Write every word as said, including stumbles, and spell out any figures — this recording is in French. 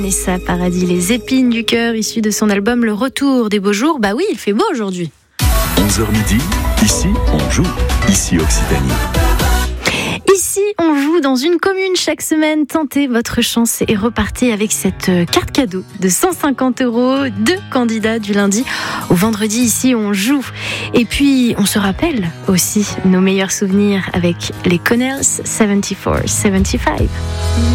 Vanessa Paradis, les épines du cœur, issues de son album Le Retour des Beaux Jours. Bah oui, il fait beau aujourd'hui. onze heures midi, ici on joue, ici Occitanie. Ici, on joue dans une commune chaque semaine. Tentez votre chance et repartez avec cette carte cadeau de cent cinquante euros. Deux candidats du lundi au vendredi. Ici, on joue. Et puis, on se rappelle aussi nos meilleurs souvenirs avec les Connells soixante-quatre soixante-quinze.